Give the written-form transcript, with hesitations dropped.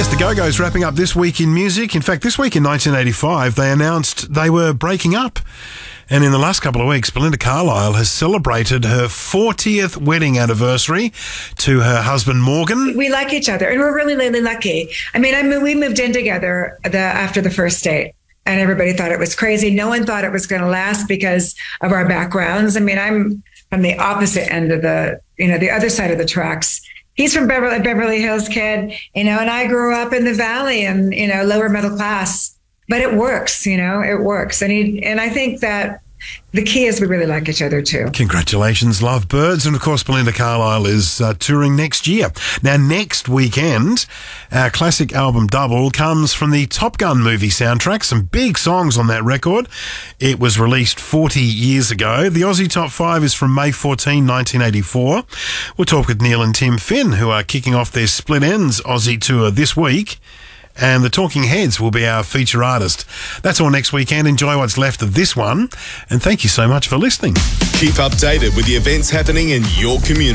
Yes, the Go-Go's wrapping up this week in music. In fact, this week in 1985, they announced they were breaking up. And in the last couple of weeks, Belinda Carlisle has celebrated her 40th wedding anniversary to her husband, Morgan. We like each other, and we're really, really lucky. I mean, we moved in together after the first date, and everybody thought it was crazy. No one thought it was going to last because of our backgrounds. I mean, I'm from the opposite end of the other side of the tracks. He's from Beverly Hills kid, and I grew up in the Valley and, lower middle class, but it works, it works. And I think that the key is we really like each other too. Congratulations, lovebirds. And of course, Belinda Carlisle is touring next year. Now, next weekend, our classic album Double comes from the Top Gun movie soundtrack. Some big songs on that record. It was released 40 years ago. The Aussie Top 5 is from May 14, 1984. We'll talk with Neil and Tim Finn, who are kicking off their Split Ends Aussie tour this week. And the Talking Heads will be our feature artist. That's all next weekend. Enjoy what's left of this one. And thank you so much for listening. Keep updated with the events happening in your community.